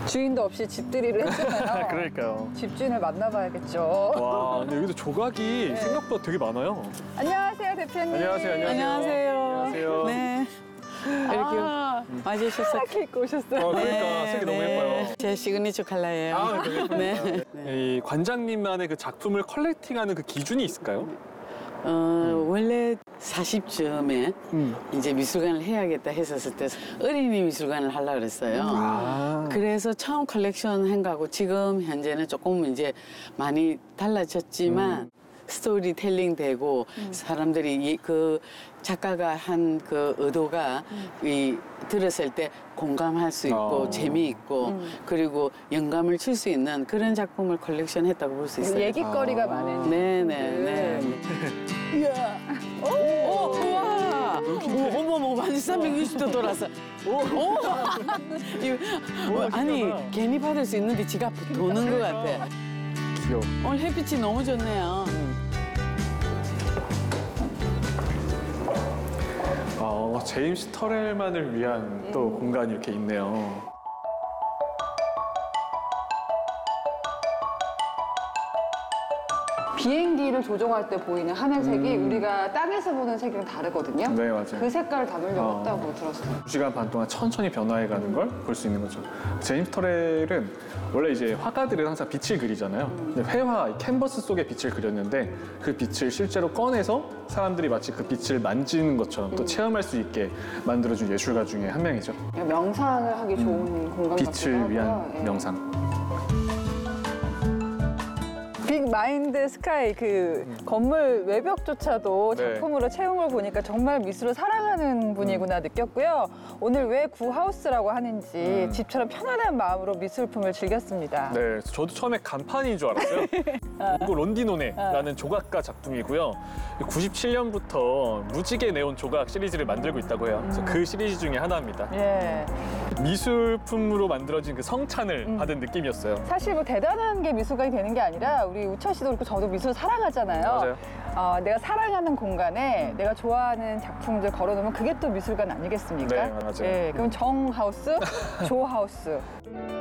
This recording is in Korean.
주인도 없이 집들이를 했잖아요. 그러니까요. 집주인을 만나봐야겠죠. 와, 근데 여기도 조각이 생각보다 되게 많아요. 안녕하세요, 대표님. 안녕하세요, 안녕하세요. 안녕하세요. 네. 이렇게 와주셔서. 이렇게 입고 오셨어요. 그러니까 색이 너무 예뻐요. 제 시그니처 컬러예요. 아, 네. 이 관장님만의 그 작품을 컬렉팅하는 그 기준이 있을까요? 원래 40쯤에 이제 미술관을 해야겠다 했었을 때 어린이 미술관을 하려고 그랬어요. 아. 그래서 처음 컬렉션 한 거하고 지금 현재는 조금 이제 많이 달라졌지만 스토리텔링 되고 사람들이 그 작가가 한 그 의도가 이 들었을 때 공감할 수 있고 재미있고 그리고 영감을 줄 수 있는 그런 작품을 컬렉션 했다고 볼 수 있어요. 얘기거리가 많은. 네네네. 이야. 오, 우와. 어머머, 완전 360도 돌아서. 오. 아니, 괜히 받을 수 있는데 지가 도는 것 같아. 귀여워. 오늘 햇빛이 너무 좋네요. 제임스 터렐만을 위한 또 공간이 이렇게 있네요. 비행기를 조종할 때 보이는 하늘색이 우리가 땅에서 보는 색이랑 다르거든요. 네, 맞아요. 그 색깔을 담으려고 했다고 들었어요. 2시간 반 동안 천천히 변화해가는 걸 볼 수 있는 거죠. 제임스 터렐은 원래 이제 화가들은 항상 빛을 그리잖아요. 근데 회화, 캔버스 속에 빛을 그렸는데 그 빛을 실제로 꺼내서 사람들이 마치 그 빛을 만지는 것처럼 또 체험할 수 있게 만들어준 예술가 중에 한 명이죠. 명상을 하기 좋은 공간 같기도 빛을 하고요. 위한 예. 명상. 빅 마인드 스카이 그 건물 외벽조차도 네. 작품으로 채운 걸 보니까 정말 미술을 사랑하는 분이구나 느꼈고요. 오늘 왜 구하우스라고 하는지 집처럼 편안한 마음으로 미술품을 즐겼습니다. 네, 저도 처음에 간판인 줄 알았어요. 이거 론디노네라는 조각가 작품이고요. 97년부터 무지개 네온 조각 시리즈를 만들고 있다고 해요. 그래서 그 시리즈 중에 하나입니다. 예. 미술품으로 만들어진 그 성찬을 받은 느낌이었어요. 사실 뭐 대단한 게 미술관이 되는 게 아니라 우리 우철 씨도 그렇고 저도 미술 사랑하잖아요. 맞아요. 내가 사랑하는 공간에 내가 좋아하는 작품들 걸어놓으면 그게 또 미술관 아니겠습니까? 네, 맞아요. 예, 그럼 정 하우스, 조 하우스.